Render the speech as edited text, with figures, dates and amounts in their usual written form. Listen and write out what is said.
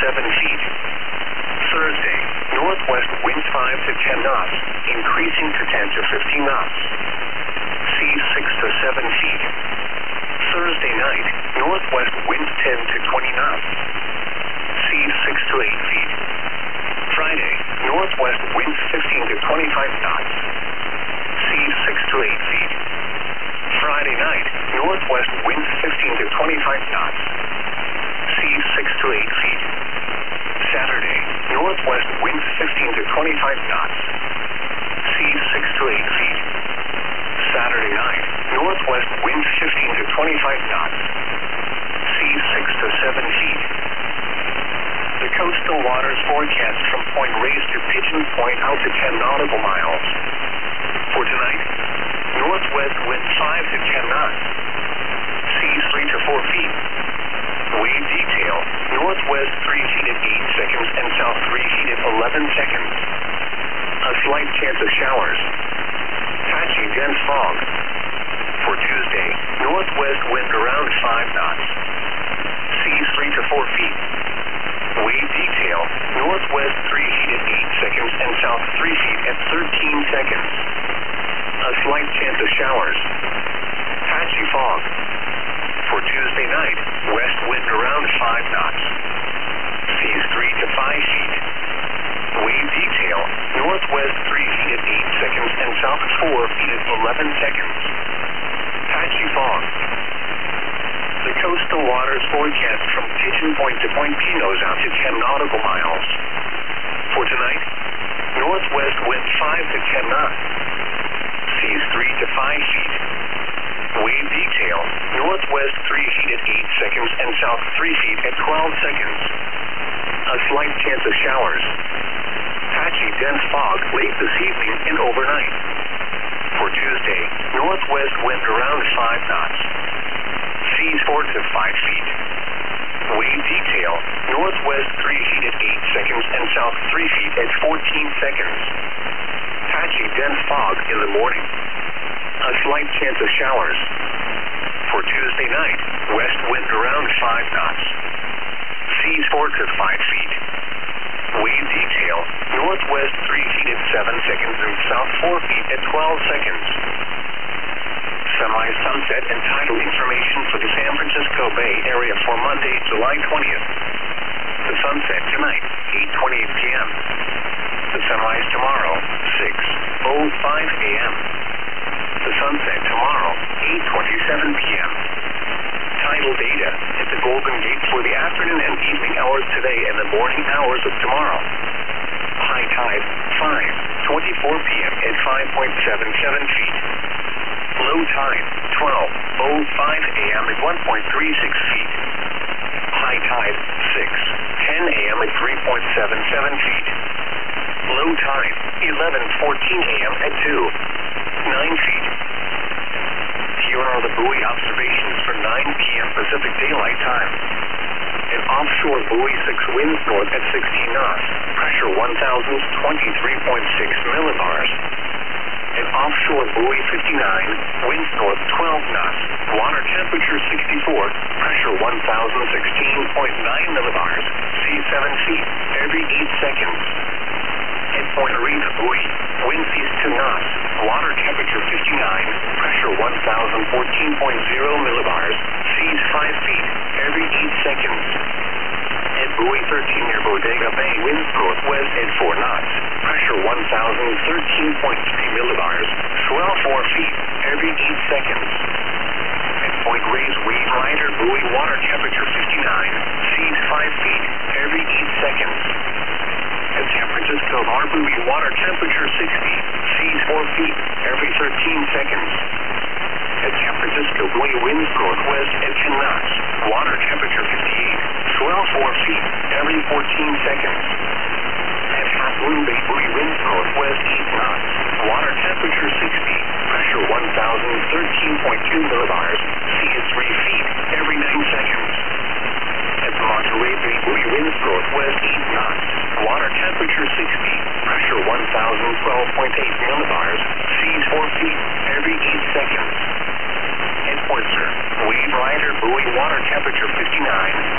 7 feet. Thursday, northwest winds 5 to 10 knots, increasing to 10 to 15 knots. Seas 6 to 7 feet. Thursday night, northwest winds 10 to 20 knots. Seas 6 to 8 feet. Friday, northwest winds 15 to 25 knots. Seas 6 to 8 feet. Friday night, northwest winds 15 to 25 knots. Seas 6 to 8 feet. Saturday, northwest winds 15 to 25 knots. Seas 6 to 8 feet. Saturday night, northwest winds 15 to 25 knots. Seas 6 to 7 feet. The coastal waters forecast from Point Reyes to Pigeon Point out to 10 nautical miles. For tonight, northwest wind 5 to 10 knots. Seas 3 to 4 feet. Wave detail, northwest 3 feet at 8 seconds and south 3 feet at 11 seconds. A slight chance of showers. Patchy dense fog. For Tuesday, northwest wind around 5 knots. Seas 3 to 4 feet. Wave detail, northwest 3 feet at 8 seconds and south 3 feet at 13 seconds. A slight chance of showers. Patchy fog. For Tuesday night, west wind around 5 knots. Seas 3 to 5 feet. Wave detail, northwest 3 feet at 8 seconds and south 4 feet at 11 seconds. Patchy fog. The coastal waters forecast from Pigeon Point to Point Pinos out to 10 nautical miles. For tonight, northwest wind 5 to 10 knots. Seas 3 to 5 feet. Wave detail, northwest 3 feet at 8 seconds and south 3 feet at 12 seconds. A slight chance of showers. Patchy dense fog late this evening and overnight. For Tuesday, northwest wind around 5 knots. Seas 4 to 5 feet. Wave detail, northwest 3 feet at 8 seconds and south 3 feet at 14 seconds. Patchy dense fog in the morning. A slight chance of showers. For Tuesday night, west wind around 5 knots. Seas 4 to 5 feet. Wave detail, northwest 3 feet at 7 seconds and south 4 feet at 12 seconds. Semi-sunset and tidal information for the San Francisco Bay Area for Monday, July 20th. The sunset tonight, 8:28 p.m. The sunrise tomorrow, 6:05 a.m. The sunset tomorrow, 8:27 p.m. Tidal data at the Golden Gate for the afternoon and evening hours today and the morning hours of tomorrow. High tide, 5:24 p.m. at 5.77 feet. Low tide, 12:05 a.m. at 1.36 feet. High tide, 6:10 a.m. at 3.77 feet. Low tide, 11:14 a.m. at 2.9 feet. Here are the buoy observations for 9 p.m. Pacific Daylight Time. An offshore buoy 6 winds north at 16 knots. Pressure 1,023.6 millibars. An offshore buoy 59, winds north 12 knots. Water temperature 64. Pressure 1,016.9 millibars. Sea 7 feet every 8 seconds. At Point Reyes buoy, winds east 2 knots. Water temperature 59. Pressure 1,014.0 millibars. Seas 5 feet every 8 seconds. At buoy 13 near Bodega Bay, winds northwest at 4 knots. Pressure 1,013.3 millibars. Swell 4 feet every 8 seconds. At Point Reyes Wave Rider buoy, water temperature 59. Seas 5 feet every 8 seconds. At San Francisco Bar buoy, water temperature 60. Seas 4 feet every 13 seconds. At San Francisco buoy, winds northwest at 10 knots. Water temperature 58. Swell 4 feet every 14 seconds. At Half Moon Bay buoy, winds northwest 8 knots. Water temperature 60. Pressure 1,013.2 millibars. Sea at 3 feet every 9 seconds. At Monterey Bay buoy, winds northwest 8 knots. Water temperature 60. Pressure 1,012.8 millibars. Seas 4 feet every 8 seconds. At Whistler, Wave Rider buoy, water temperature 59.